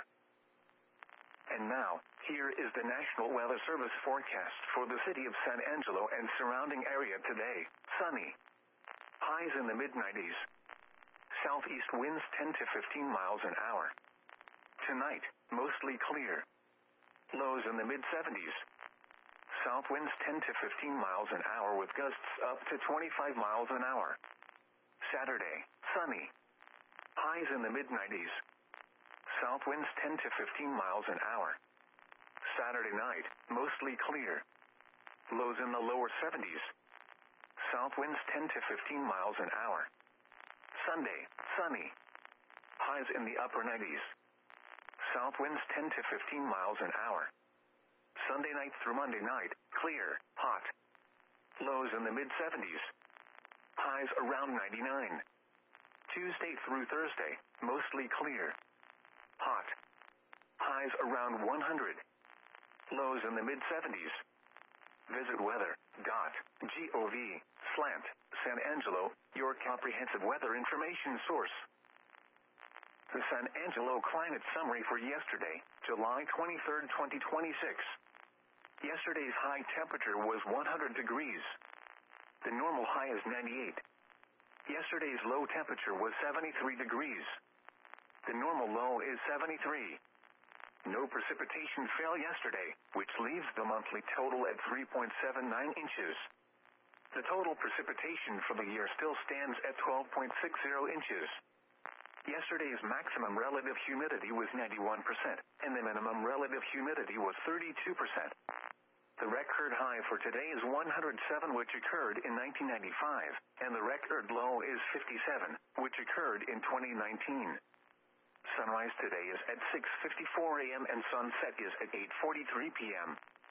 And now, here is the National Weather Service forecast for the city of San Angelo and surrounding area today. Sunny. Highs in the mid nineties. Southeast winds ten to fifteen miles an hour. Tonight, mostly clear. Lows in the mid seventies. South winds ten to fifteen miles an hour with gusts up to twenty-five miles an hour. Saturday, sunny. Highs in the mid nineties. South winds ten to fifteen miles an hour. Saturday night, mostly clear. Lows in the lower seventies. South winds ten to fifteen miles an hour. Sunday, sunny. Highs in the upper nineties. South winds ten to fifteen miles an hour. Sunday night through Monday night, clear, hot. Lows in the mid seventies. Highs around ninety-nine. Tuesday through Thursday, mostly clear. Hot. Highs around one hundred. Lows in the mid seventies. Visit weather dot gov slash San Angelo, your comprehensive weather information source. The San Angelo climate summary for yesterday, July twenty-third, twenty twenty-six. Yesterday's high temperature was one hundred degrees. The normal high is ninety-eight. Yesterday's low temperature was seventy-three degrees. The normal low is seventy-three. No precipitation fell yesterday, which leaves the monthly total at three point seven nine inches. The total precipitation for the year still stands at twelve point six zero inches. Yesterday's maximum relative humidity was ninety-one percent, and the minimum relative humidity was thirty-two percent. The record high for today is one hundred seven, which occurred in nineteen ninety-five, and the record low is fifty-seven, which occurred in twenty nineteen. Sunrise today is at six fifty-four a m and sunset is at eight forty-three p m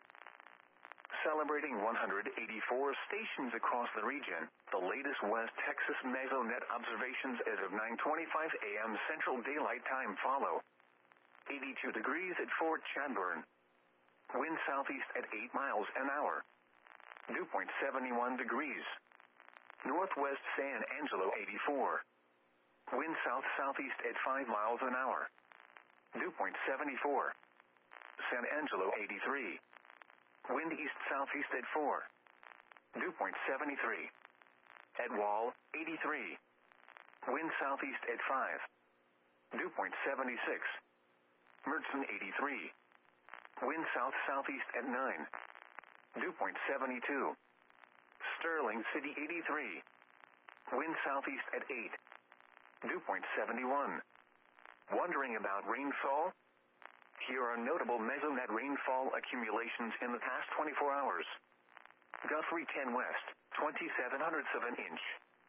Celebrating one hundred eighty-four stations across the region, the latest West Texas Mesonet observations as of nine twenty-five a m Central Daylight Time follow. eighty-two degrees at Fort Chadbourne. Wind southeast at eight miles an hour. Dew point seventy-one degrees. Northwest San Angelo eighty-four. Wind south-southeast at five miles an hour. Dew point seventy-four. San Angelo eighty-three. Wind east-southeast at four. Dew point seventy-three. At Wall, eighty-three. Wind southeast at five. Dew point seventy-six. Mertzen eighty-three. Wind south-southeast at nine. Dew point seventy-two. Sterling City eighty-three. Wind southeast at eight. Dew point seventy-one. Wondering about rainfall? Here are notable Mesonet rainfall accumulations in the past twenty-four hours. Guthrie ten West, twenty-seven hundredths of an inch.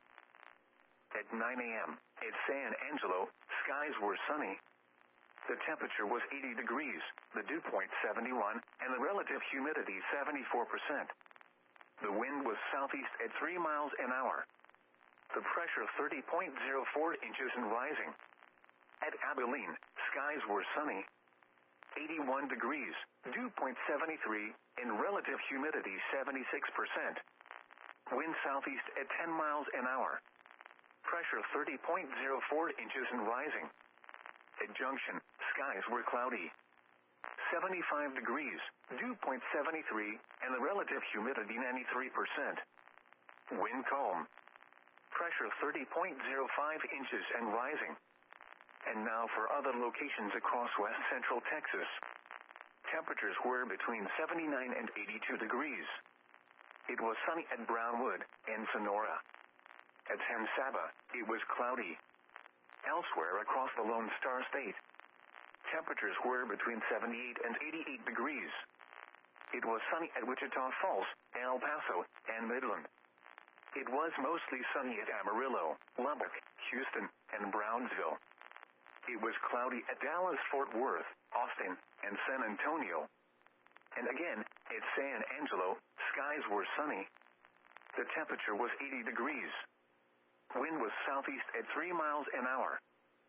At nine a m at San Angelo, skies were sunny. The temperature was eighty degrees, the dew point seventy-one, and the relative humidity seventy-four percent. The wind was southeast at three miles an hour. The pressure thirty point zero four inches and rising. At Abilene, skies were sunny. eighty-one degrees, dew point seventy-three, and relative humidity seventy-six percent. Wind southeast at ten miles an hour. Pressure thirty point zero four inches and rising. At Junction, skies were cloudy. seventy-five degrees, dew point seventy-three, and the relative humidity ninety-three percent. Wind calm. Pressure thirty point zero five inches and rising. And now for other locations across west central Texas. Temperatures were between seventy-nine and eighty-two degrees. It was sunny at Brownwood and Sonora. At San Saba, it was cloudy. Elsewhere across the Lone Star State, temperatures were between seventy-eight and eighty-eight degrees. It was sunny at Wichita Falls, El Paso, and Midland. It was mostly sunny at Amarillo, Lubbock, Houston, and Brownsville. It was cloudy at Dallas, Fort Worth, Austin, and San Antonio. And again, at San Angelo, skies were sunny. The temperature was eighty degrees. Wind was southeast at three miles an hour.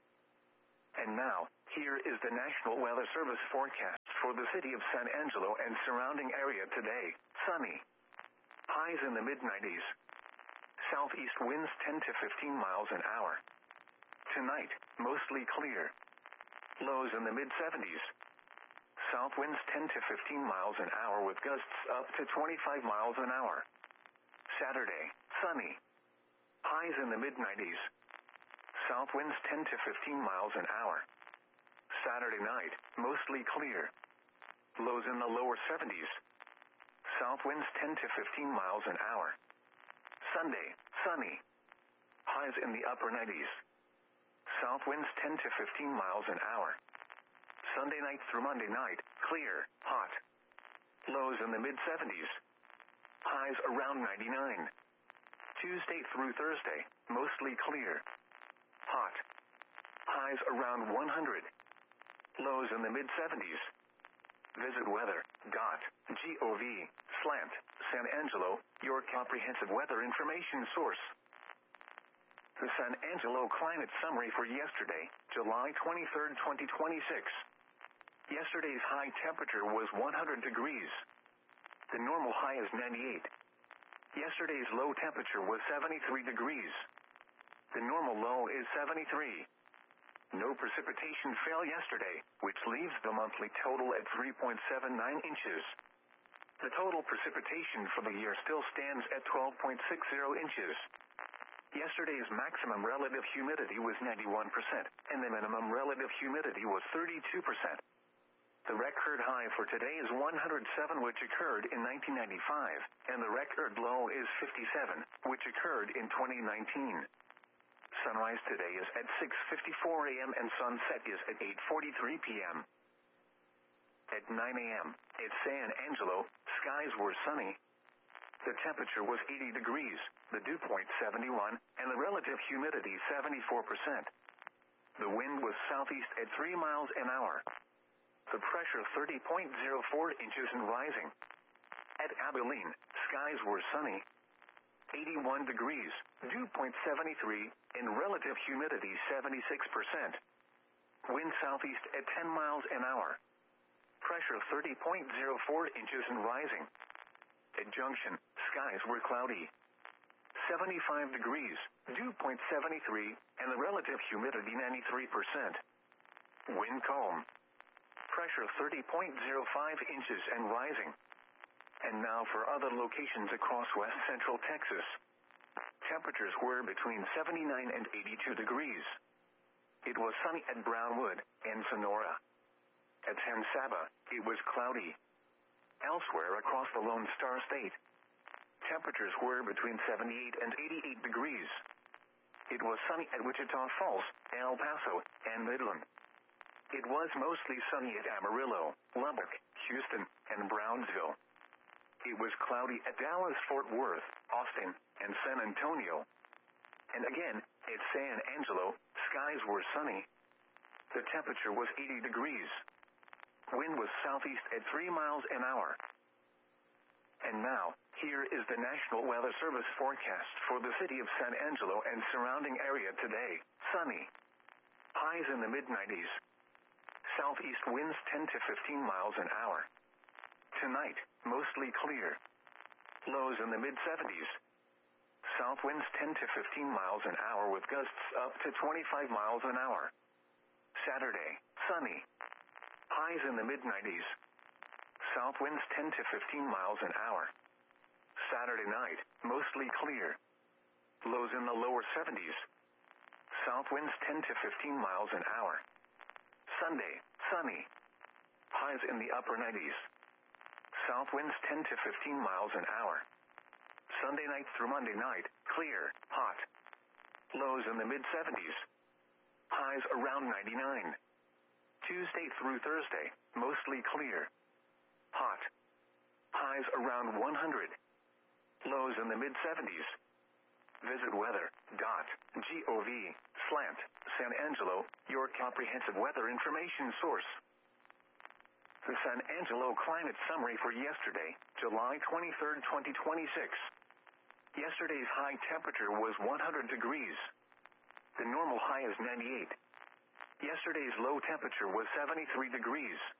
And now, here is the National Weather Service forecast for the city of San Angelo and surrounding area today. Sunny. Highs in the mid nineties. Southeast winds ten to fifteen miles an hour. Tonight, mostly clear. Lows in the mid seventies. South winds ten to fifteen miles an hour with gusts up to twenty-five miles an hour. Saturday, sunny. Highs in the mid nineties. South winds ten to fifteen miles an hour. Saturday night, mostly clear. Lows in the lower seventies. South winds ten to fifteen miles an hour. Sunday, sunny. Highs in the upper nineties. South winds ten to fifteen miles an hour. Sunday night through Monday night, clear, hot. Lows in the mid seventies. Highs around ninety-nine. Tuesday through Thursday, mostly clear. Hot. Highs around one hundred. Lows in the mid seventies. Visit weather dot gov slant San Angelo, your comprehensive weather information source. The San Angelo climate summary for yesterday, July twenty-third, twenty twenty-six. Yesterday's high temperature was one hundred degrees. The normal high is ninety-eight. Yesterday's low temperature was seventy-three degrees. The normal low is seventy-three. No precipitation fell yesterday, which leaves the monthly total at three point seven nine inches. The total precipitation for the year still stands at twelve point six zero inches. Yesterday's maximum relative humidity was ninety-one percent, and the minimum relative humidity was thirty-two percent. The record high for today is one hundred seven, which occurred in nineteen ninety-five, and the record low is fifty-seven, which occurred in twenty nineteen. Sunrise today is at six fifty-four a m and sunset is at eight forty-three p m At nine a m at San Angelo, skies were sunny. The temperature was eighty degrees, the dew point seventy-one, and the relative humidity seventy-four percent. The wind was southeast at three miles an hour. The pressure thirty point zero four inches and rising. At Abilene, skies were sunny. eighty-one degrees, dew point seventy-three, and relative humidity seventy-six percent. Wind southeast at ten miles an hour. Pressure thirty point zero four inches and rising. At Junction, skies were cloudy. seventy-five degrees, dew point seventy-three, and the relative humidity ninety-three percent. Wind calm. Pressure thirty point zero five inches and rising. And now for other locations across west central Texas. Temperatures were between seventy-nine and eighty-two degrees. It was sunny at Brownwood and Sonora. At San Saba, it was cloudy. Elsewhere across the Lone Star State, temperatures were between seventy-eight and eighty-eight degrees. It was sunny at Wichita Falls, El Paso, and Midland. It was mostly sunny at Amarillo, Lubbock, Houston, and Brownsville. It was cloudy at Dallas, Fort Worth, Austin, and San Antonio. And again, at San Angelo, skies were sunny. The temperature was eighty degrees. Wind was southeast at three miles an hour. And now, here is the National Weather Service forecast for the city of San Angelo and surrounding area today. Sunny. Highs in the mid nineties. Southeast winds ten to fifteen miles an hour. Tonight, mostly clear. Lows in the mid seventies. South winds ten to fifteen miles an hour with gusts up to twenty-five miles an hour. Saturday, sunny. Highs in the mid nineties. South winds ten to fifteen miles an hour. Saturday night, mostly clear. Lows in the lower seventies. South winds ten to fifteen miles an hour. Sunday, sunny. Highs in the upper nineties. South winds ten to fifteen miles an hour. Sunday night through Monday night, clear, hot. Lows in the mid seventies. Highs around ninety-nine. Tuesday through Thursday, mostly clear. Hot. Highs around one hundred. Lows in the mid seventies. Visit weather dot gov slant San Angelo, your comprehensive weather information source. The San Angelo climate summary for yesterday, July twenty-third, twenty twenty-six. Yesterday's high temperature was one hundred degrees. The normal high is ninety-eight. Yesterday's low temperature was seventy-three degrees.